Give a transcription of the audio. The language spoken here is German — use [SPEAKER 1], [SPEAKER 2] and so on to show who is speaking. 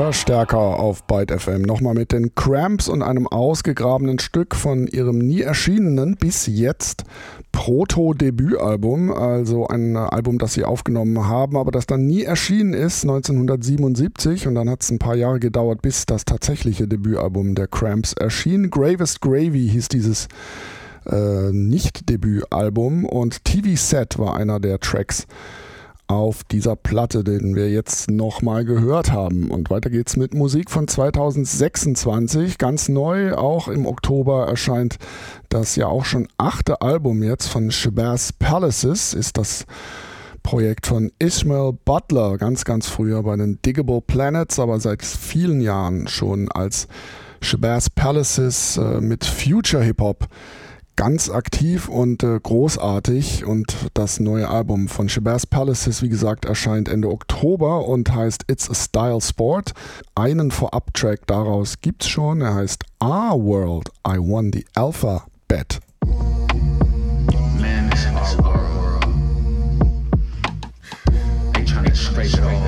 [SPEAKER 1] Verstärker auf Byte FM. Nochmal mit den Cramps und einem ausgegrabenen Stück von ihrem nie erschienenen, bis jetzt Proto-Debütalbum. Also ein Album, das sie aufgenommen haben, aber das dann nie erschienen ist, 1977. Und dann hat es ein paar Jahre gedauert, bis das tatsächliche Debütalbum der Cramps erschien. Gravest Gravy hieß dieses Nicht-Debütalbum und TV Set war einer der Tracks auf dieser Platte, den wir jetzt nochmal gehört haben. Und weiter geht's mit Musik von 2026. Ganz neu, auch im Oktober erscheint das ja auch schon 8. Album jetzt von Shabazz Palaces. Ist das Projekt von Ishmael Butler, ganz früher bei den Digable Planets, aber seit vielen Jahren schon als Shabazz Palaces mit Future Hip Hop ganz aktiv und großartig. Und das neue Album von Shabazz Palaces, wie gesagt, erscheint Ende Oktober und heißt It's a Style Sport. Einen Vorab-Track daraus gibt's schon. Er heißt Our World, I Won the Alpha Bet.
[SPEAKER 2] Man, this is our world. They trying to scrape it all